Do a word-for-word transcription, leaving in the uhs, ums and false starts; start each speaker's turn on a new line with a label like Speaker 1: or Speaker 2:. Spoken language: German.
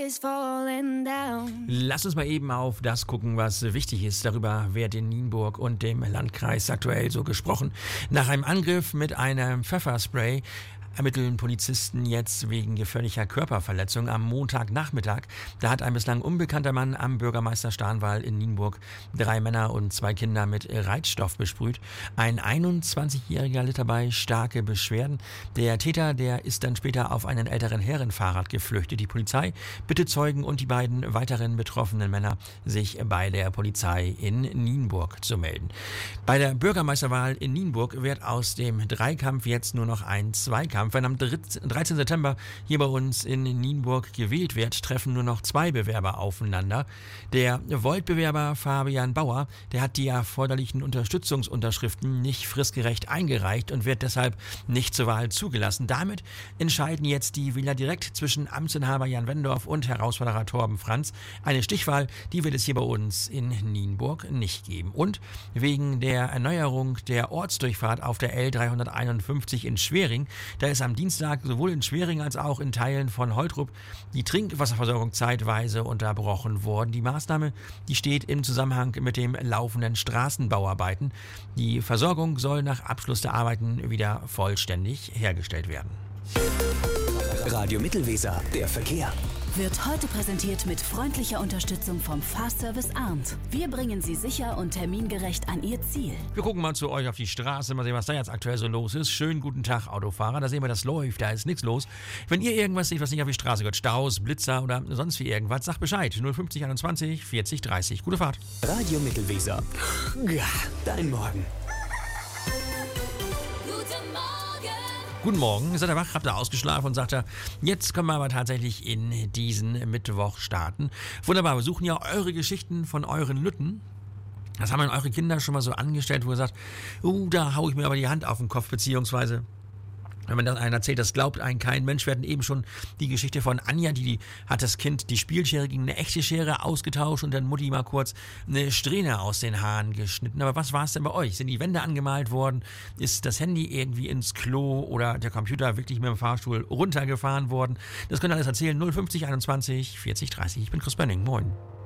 Speaker 1: Lass uns mal eben auf das gucken, was wichtig ist. Darüber wird in Nienburg und dem Landkreis aktuell so gesprochen. Nach einem Angriff mit einem Pfefferspray ermitteln Polizisten jetzt wegen gefährlicher Körperverletzung am Montagnachmittag. Da hat ein bislang unbekannter Mann am Bürgermeister Starnwall in Nienburg drei Männer und zwei Kinder mit Reizstoff besprüht. Ein einundzwanzigjähriger litt dabei starke Beschwerden. Der Täter, der ist dann später auf einen älteren Herrenfahrrad geflüchtet. Die Polizei bittet Zeugen und die beiden weiteren betroffenen Männer, sich bei der Polizei in Nienburg zu melden. Bei der Bürgermeisterwahl in Nienburg wird aus dem Dreikampf jetzt nur noch ein Zweikampf. Wenn am dreizehnten September hier bei uns in Nienburg gewählt wird, treffen nur noch zwei Bewerber aufeinander. Der Volt-Bewerber Fabian Bauer, der hat die erforderlichen Unterstützungsunterschriften nicht fristgerecht eingereicht und wird deshalb nicht zur Wahl zugelassen. Damit entscheiden jetzt die Wähler direkt zwischen Amtsinhaber Jan Wendorf und Herausforderer Torben Franz. Eine Stichwahl, die wird es hier bei uns in Nienburg nicht geben. Und wegen der Erneuerung der Ortsdurchfahrt auf der L dreihunderteinundfünfzig in Schwering, da ist am Dienstag sowohl in Schwering als auch in Teilen von Holtrup die Trinkwasserversorgung zeitweise unterbrochen worden. Die Maßnahme, die steht im Zusammenhang mit dem laufenden Straßenbauarbeiten. Die Versorgung soll nach Abschluss der Arbeiten wieder vollständig hergestellt werden.
Speaker 2: Radio Mittelweser, der Verkehr.
Speaker 3: Wird heute präsentiert mit freundlicher Unterstützung vom Fahrservice Arndt. Wir bringen Sie sicher und termingerecht an Ihr Ziel.
Speaker 1: Wir gucken mal zu euch auf die Straße, mal sehen, was da jetzt aktuell so los ist. Schönen guten Tag, Autofahrer. Da sehen wir, das läuft, da ist nichts los. Wenn ihr irgendwas seht, was nicht auf die Straße gehört, Staus, Blitzer oder sonst wie irgendwas, sagt Bescheid. null fünfzig einundzwanzig vierzig dreißig. Gute Fahrt.
Speaker 2: Radio Mittelweser. Ja, dein Morgen.
Speaker 1: Guten Morgen, seid ihr wach, habt ihr ausgeschlafen und sagt er, jetzt können wir aber tatsächlich in diesen Mittwoch starten. Wunderbar, wir suchen ja eure Geschichten von euren Lütten. Das haben dann eure Kinder schon mal so angestellt, wo ihr sagt, uh, da hau ich mir aber die Hand auf den Kopf, beziehungsweise wenn dann einer erzählt, das glaubt einen kein Mensch. Wir hatten eben schon die Geschichte von Anja, die, die hat das Kind die Spielschere gegen eine echte Schere ausgetauscht und dann Mutti mal kurz eine Strähne aus den Haaren geschnitten. Aber was war es denn bei euch? Sind die Wände angemalt worden? Ist das Handy irgendwie ins Klo oder der Computer wirklich mit dem Fahrstuhl runtergefahren worden? Das könnt ihr alles erzählen. null fünfzig einundzwanzig vierzig dreißig. Ich bin Chris Benning. Moin.